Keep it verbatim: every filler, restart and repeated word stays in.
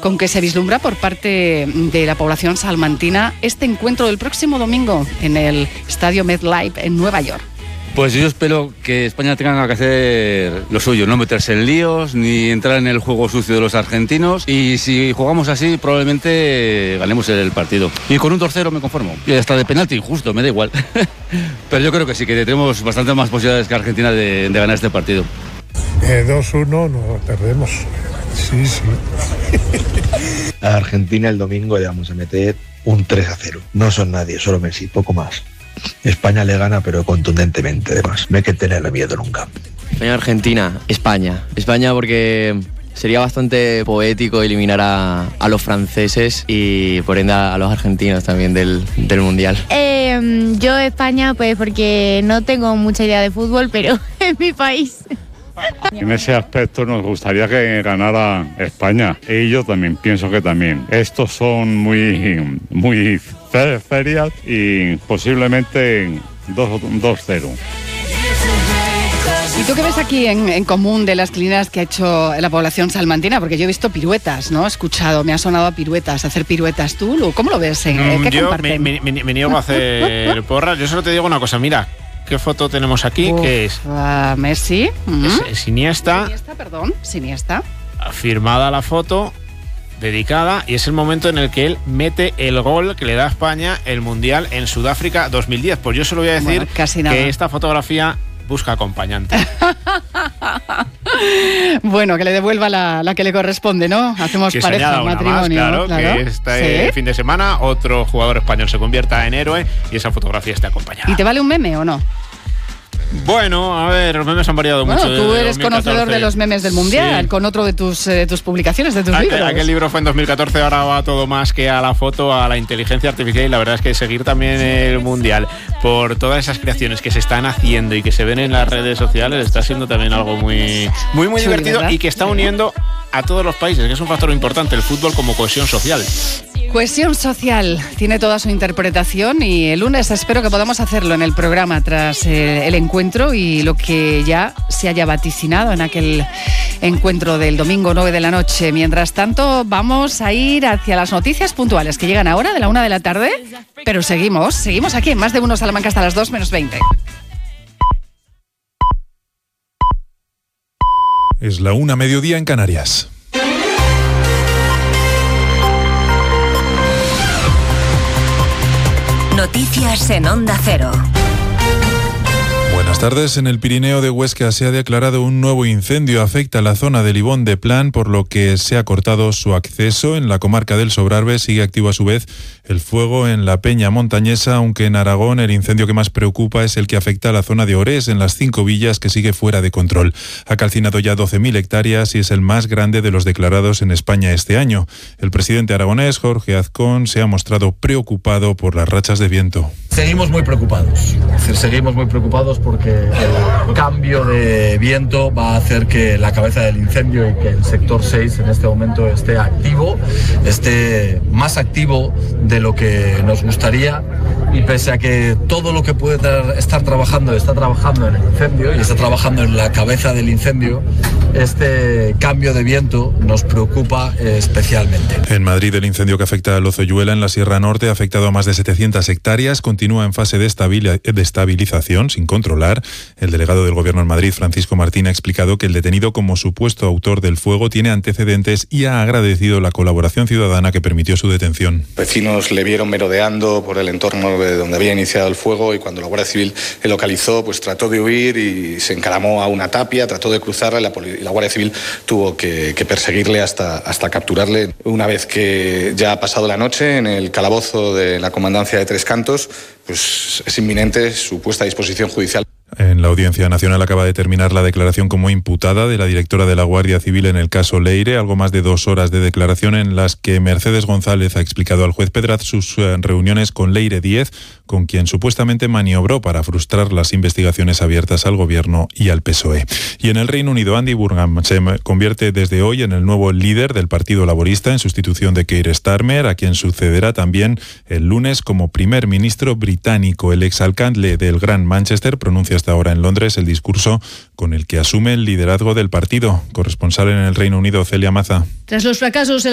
con que se vislumbra por parte de la población salmantina este encuentro del próximo domingo en el Estadio MetLife en Nueva York. Pues yo espero que España tenga que hacer lo suyo, no meterse en líos ni entrar en el juego sucio de los argentinos, y si jugamos así probablemente ganemos el partido. Y con un dos cero me conformo, y hasta de penalti injusto, me da igual. Pero yo creo que sí, que tenemos bastante más posibilidades que Argentina de, de ganar este partido. Eh, dos uno no perdemos, sí, sí. A Argentina el domingo le vamos a meter un tres a cero. No son nadie, solo Messi, poco más. España le gana, pero contundentemente, además. No hay que tenerle miedo nunca. España-Argentina, España. España porque sería bastante poético eliminar a, a los franceses y por ende a los argentinos también del, del Mundial. Eh, yo España, pues porque no tengo mucha idea de fútbol, pero es mi país. En ese aspecto nos gustaría que ganara España. Y yo también pienso que también. Estos son muy, muy ferias y posiblemente dos cero. ¿Y tú qué ves aquí en, en común de las clínicas que ha hecho la población salmantina? Porque yo he visto piruetas, ¿no? He escuchado, me ha sonado a piruetas, hacer piruetas. ¿Tú cómo lo ves? ¿En, ¿Qué yo comparten? me, me, me, me niego a hacer porras. Yo solo te digo una cosa, mira. ¿Qué foto tenemos aquí? Uf, ¿Qué es? Uh, Messi. Uh-huh. Es, es Iniesta. Iniesta, perdón. Iniesta. Firmada la foto, dedicada, y es el momento en el que él mete el gol que le da a España el Mundial en Sudáfrica dos mil diez. Pues yo solo voy a decir bueno, casi nada. que esta fotografía busca acompañante. Bueno, que le devuelva la, la que le corresponde, ¿no? Hacemos que pareja, matrimonio. Más, claro, claro, que este ¿sí? fin de semana otro jugador español se convierta en héroe y esa fotografía esté acompañada. ¿Y te vale un meme o no? Bueno, a ver, los memes han variado bueno, mucho. Bueno, tú eres conocedor de los memes del Mundial, sí. Con otro de tus, eh, tus publicaciones, de tus aquel, libros. Aquel libro fue en dos mil catorce, ahora va todo más que a la foto, a la inteligencia artificial, y la verdad es que seguir también el Mundial por todas esas creaciones que se están haciendo y que se ven en las redes sociales está siendo también algo muy, muy, muy divertido, ¿verdad? Y que está uniendo a todos los países, que es un factor importante, el fútbol como cohesión social. Cohesión social, tiene toda su interpretación y el lunes espero que podamos hacerlo en el programa tras eh, el encuentro y lo que ya se haya vaticinado en aquel encuentro del domingo nueve de la noche. Mientras tanto, vamos a ir hacia las noticias puntuales que llegan ahora de la una de la tarde, pero seguimos, seguimos aquí en Más de Uno Salamanca hasta las dos menos veinte. Es la una mediodía en Canarias. Noticias en Onda Cero. Buenas tardes. En el Pirineo de Huesca se ha declarado un nuevo incendio. Afecta a la zona de Libón de Plan, por lo que se ha cortado su acceso. En la comarca del Sobrarbe sigue activo a su vez el fuego en la Peña Montañesa, aunque en Aragón el incendio que más preocupa es el que afecta a la zona de Orés, en las cinco villas, que sigue fuera de control. Ha calcinado ya doce mil hectáreas y es el más grande de los declarados en España este año. El presidente aragonés, Jorge Azcón, se ha mostrado preocupado por las rachas de viento. Seguimos muy preocupados. Es decir, seguimos muy preocupados porque el cambio de viento va a hacer que la cabeza del incendio y que el sector seis en este momento esté activo, esté más activo de lo que nos gustaría, y pese a que todo lo que puede tra- estar trabajando está trabajando en el incendio y está trabajando en la cabeza del incendio, este cambio de viento nos preocupa especialmente. En Madrid, el incendio que afecta a Lozoyuela en la Sierra Norte ha afectado a más de setecientas hectáreas, continúa en fase de, estabil- de estabilización sin controlar. El delegado del Gobierno en Madrid, Francisco Martín, ha explicado que el detenido como supuesto autor del fuego tiene antecedentes y ha agradecido la colaboración ciudadana que permitió su detención. Vecinos le vieron merodeando por el entorno de donde había iniciado el fuego y cuando la Guardia Civil le localizó, pues trató de huir y se encaramó a una tapia, trató de cruzarla y la, poli- y la Guardia Civil tuvo que, que perseguirle hasta, hasta capturarle. Una vez que ya ha pasado la noche en el calabozo de la Comandancia de Tres Cantos, pues es inminente su puesta a disposición judicial. En la Audiencia Nacional acaba de terminar la declaración como imputada de la directora de la Guardia Civil en el caso Leire, algo más de dos horas de declaración en las que Mercedes González ha explicado al juez Pedraz sus eh, reuniones con Leire Díez, con quien supuestamente maniobró para frustrar las investigaciones abiertas al Gobierno y al P S O E. Y en el Reino Unido, Andy Burnham se convierte desde hoy en el nuevo líder del Partido Laborista en sustitución de Keir Starmer, a quien sucederá también el lunes como primer ministro británico. El exalcalde del Gran Manchester pronuncia hasta ahora en Londres el discurso con el que asume el liderazgo del partido. Corresponsal en el Reino Unido, Celia Maza. Tras los fracasos